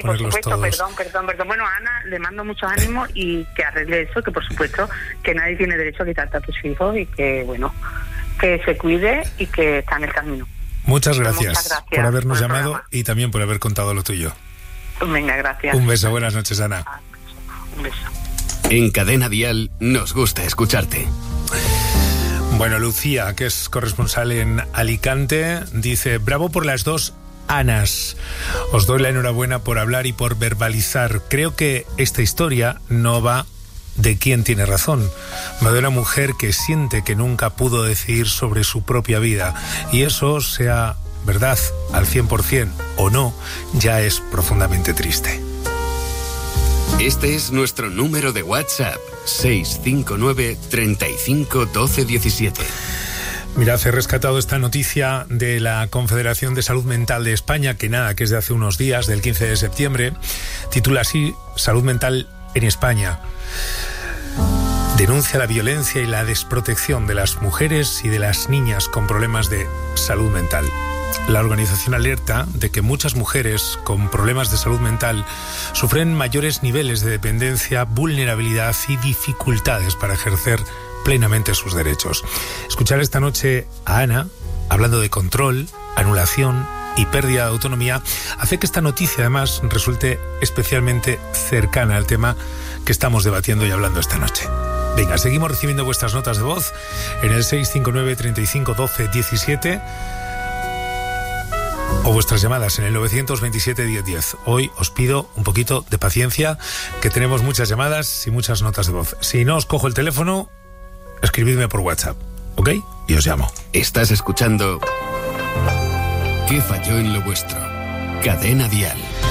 ponerlos por supuesto, todos. Perdón. Bueno, a Ana le mando muchos ánimos y que arregle eso, que por supuesto que nadie tiene derecho a quitarte a tus hijos y que, bueno, que se cuide y que está en el camino. Muchas gracias por habernos por el llamado programa. y también por haber contado lo tuyo. Venga, gracias. Un beso, buenas noches, Ana. Un beso. En Cadena Dial nos gusta escucharte. Bueno, Lucía, que es corresponsal en Alicante, dice: bravo por las dos Anas. Os doy la enhorabuena por hablar y por verbalizar. Creo que esta historia no va de quién tiene razón. Va de una mujer que siente que nunca pudo decidir sobre su propia vida. Y eso, sea verdad al 100% o no, ya es profundamente triste. Este es nuestro número de WhatsApp: 659 35 12 17. Mirad, he rescatado esta noticia de la Confederación de Salud Mental de España, que es de hace unos días, del 15 de septiembre. Titula así: Salud mental en España. Denuncia la violencia y la desprotección de las mujeres y de las niñas con problemas de salud mental. La organización alerta de que muchas mujeres con problemas de salud mental sufren mayores niveles de dependencia, vulnerabilidad y dificultades para ejercer plenamente sus derechos. Escuchar esta noche a Ana hablando de control, anulación y pérdida de autonomía hace que esta noticia además resulte especialmente cercana al tema que estamos debatiendo y hablando esta noche. Venga, seguimos recibiendo vuestras notas de voz en el 659 35 12 17 o vuestras llamadas en el 927 10 10. Hoy os pido un poquito de paciencia, que tenemos muchas llamadas y muchas notas de voz. Si no os cojo el teléfono, escribidme por WhatsApp, ¿ok? Y os llamo. Estás escuchando ¿Qué falló en lo vuestro? Cadena Dial.